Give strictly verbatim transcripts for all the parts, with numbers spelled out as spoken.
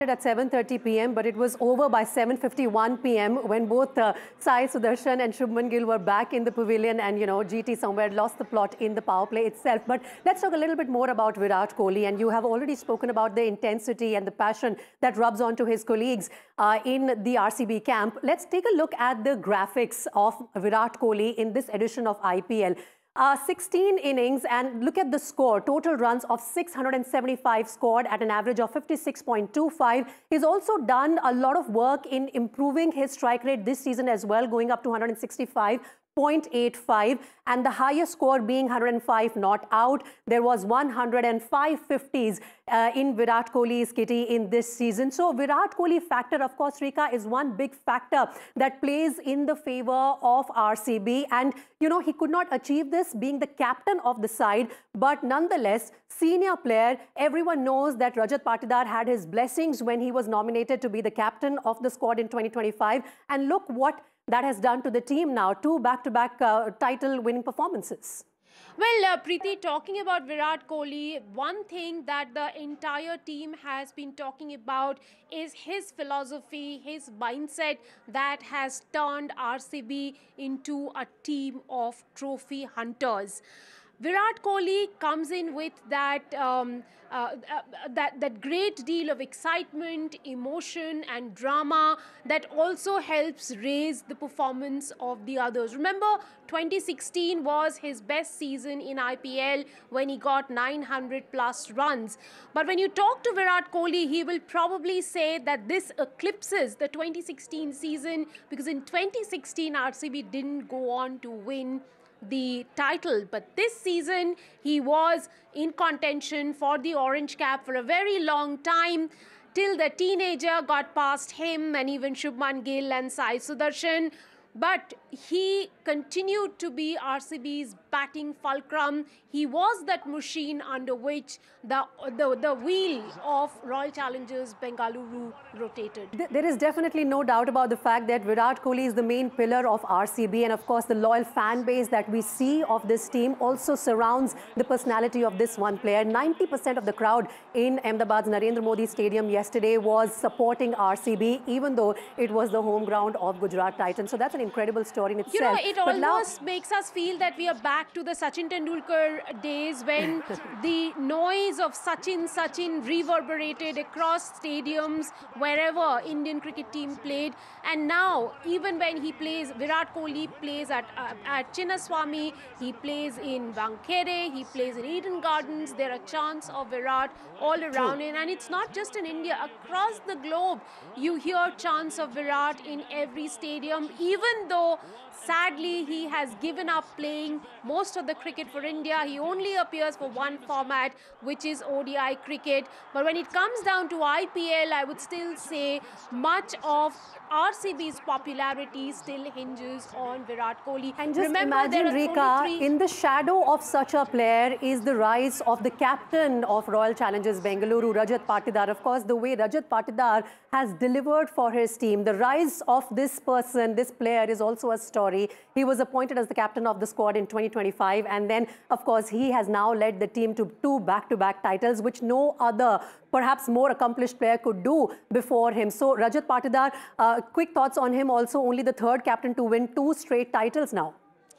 At seven thirty p m, but it was over by seven fifty-one p m when both uh, Sai Sudarshan and Shubman Gill were back in the pavilion, and you know G T somewhere lost the plot in the power play itself. But let's talk a little bit more about Virat Kohli, and you have already spoken about the intensity and the passion that rubs onto his colleagues uh, in the R C B camp. Let's take a look at the graphics of Virat Kohli in this edition of I P L. Uh, sixteen innings, and look at the score. Total runs of six hundred seventy-five scored at an average of fifty-six point two five. He's also done a lot of work in improving his strike rate this season as well, going up to one hundred sixty-five point eight five, and the highest score being one hundred five not out. There was one hundred five fifties uh, in Virat Kohli's kitty in this season. So Virat Kohli factor, of course, Rika, is one big factor that plays in the favor of R C B. And, you know, he could not achieve this being the captain of the side, but nonetheless, senior player. Everyone knows that Rajat Patidar had his blessings when he was nominated to be the captain of the squad in twenty twenty-five. And look what that has done to the team now, two back-to-back uh, title-winning performances. Well, uh, Preeti, talking about Virat Kohli, one thing that the entire team has been talking about is his philosophy, his mindset that has turned R C B into a team of trophy hunters. Virat Kohli comes in with that, um, uh, uh, that, that great deal of excitement, emotion and drama that also helps raise the performance of the others. Remember, twenty sixteen was his best season in I P L when he got nine hundred plus runs. But when you talk to Virat Kohli, he will probably say that this eclipses the twenty sixteen season, because in twenty sixteen R C B didn't go on to win the title, but this season he was in contention for the orange cap for a very long time, till the teenager got past him and even Shubman Gill and Sai Sudarshan. But he continued to be R C B's batting fulcrum. He was that machine under which the, the, the wheel of Royal Challengers Bengaluru rotated. There is definitely no doubt about the fact that Virat Kohli is the main pillar of R C B, and of course the loyal fan base that we see of this team also surrounds the personality of this one player. ninety percent of the crowd in Ahmedabad's Narendra Modi Stadium yesterday was supporting R C B, even though it was the home ground of Gujarat Titans. So that's an incredible story in itself. You know, it but almost now makes us feel that we are back to the Sachin Tendulkar days, when the noise of Sachin, Sachin reverberated across stadiums wherever Indian cricket team played. And now, even when he plays, Virat Kohli plays at, uh, at Chinnaswamy, he plays in Wankhede, he plays in Eden Gardens, there are chants of Virat all around him. And it's not just in India, across the globe, you hear chants of Virat in every stadium, even though sadly he has given up playing most of the cricket for India. He only appears for one format, which is O D I cricket. But when it comes down to I P L, I would still say much of R C B's popularity still hinges on Virat Kohli. And just Remember, imagine, Rika, in the shadow of such a player is the rise of the captain of Royal Challengers Bengaluru, Rajat Patidar. Of course, the way Rajat Patidar has delivered for his team, the rise of this person, this player, is also a story. He was appointed as the captain of the squad in twenty twenty-five, and then, of course, he has now led the team to two back-to-back titles, which no other, perhaps more accomplished player could do before him. So, Rajat Patidar, uh, quick thoughts on him. Also, only the third captain to win two straight titles now.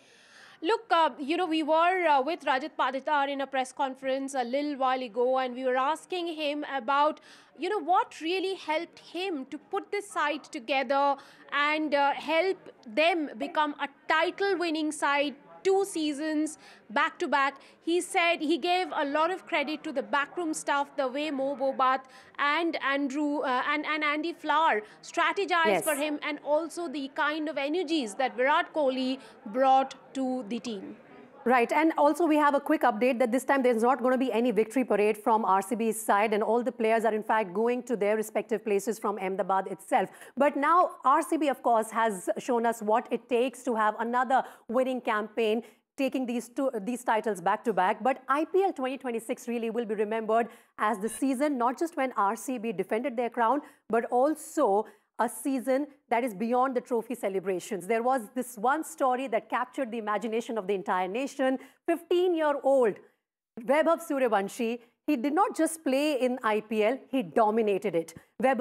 Look, uh, you know, we were uh, with Rajat Patidar in a press conference a little while ago, and we were asking him about, you know, what really helped him to put this side together and uh, help them become a title-winning side two seasons back to back. He said he gave a lot of credit to the backroom staff, the way Mo Bobat and Andrew uh, and, and Andy Flower strategized yes. for him, and also the kind of energies that Virat Kohli brought to the team. Right, and also we have a quick update that this time there's not going to be any victory parade from R C B's side, and all the players are in fact going to their respective places from Ahmedabad itself. But now R C B, of course, has shown us what it takes to have another winning campaign, taking these two these titles back to back. But I P L twenty twenty-six really will be remembered as the season, not just when R C B defended their crown, but also a season that is beyond the trophy celebrations. There was this one story that captured the imagination of the entire nation. fifteen-year-old Vaibhav Suryavanshi, he did not just play in I P L, he dominated it. Where